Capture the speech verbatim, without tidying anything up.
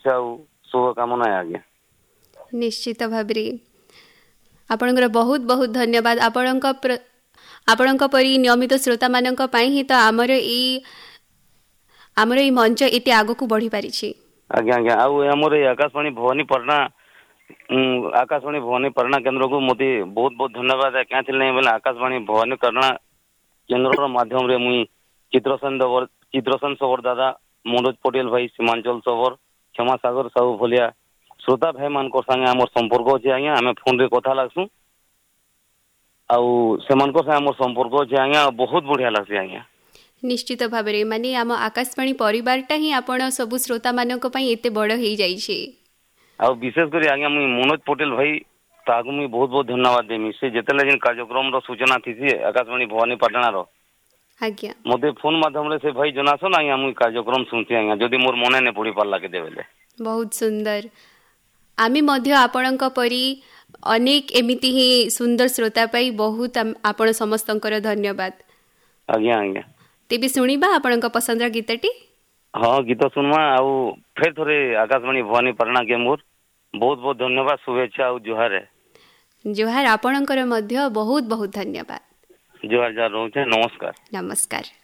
शुभेच्छा और शुभकामना आज्ञा। निश्चित भाबरे आपणकर बहुत बहुत धन्यवाद। आपणक प्र आपणक परी नियमित श्रोता मानक पई ही तो आमर ई आमर ई मंच एते आगो को बढ़ी पारि छी। आज्ञा आज्ञा आउ हमर आकाशवाणी भवानी पटना आकाशवाणी भवानी पटना केंद्र को मते बहुत बहुत धन्यवाद क्या थिले बेले आकाशवाणी भवानी पटना केंद्र माध्यम रे मुई चित्रसन दवर चित्रसन सवर दादा मनोज पटेल भाई सीमांचल सवर क्षमा सागर साहू भलिया श्रोता भाई मान को संगे हमर संपर्क अछि आज्ञा हमें फोन रे कथा लागसु आउ सेमान को संगे हमर संपर्क अछि आज्ञा बहुत बढ़िया लागसी आज्ञा। निश्चित भाबरे माने आम आकाशवाणी परिवारटा ही आपण सब श्रोता मानक पई एते बड़ हेई जाई छे आउ विशेष करी आज्ञा मुई मनोज पटेल भाई ताकू मुई बहुत बहुत धन्यवाद देमी से जेतेले जिन कार्यक्रम रो सूचना थीसी आकाशवाणी भवानी पटना रो आज्ञा मते फोन माध्यम रे से भाई जनासन आज्ञा मुई कार्यक्रम सुनती आज्ञा जदी मोर मने ने पड़ी पारला के देबेले बहुत सुंदर आमी मध्य आपणक परी अनेक एमिति ही सुंदर श्रोता पाई बहुत आपण समस्तंकर धन्यवाद। आज्ञा आज्ञा तेबे सुनिबा आपणक पसंदर गीतटी। हाँ गीत सुनवा आउ फिर थोड़े आकाशवाणी भवानी पटना के मोर बहुत बहुत धन्यवाद शुभेच्छा और जुहार है। जुहार आपणकर मध्य बहुत बहुत धन्यवाद। जुहार जार रोचे नमस्कार नमस्कार।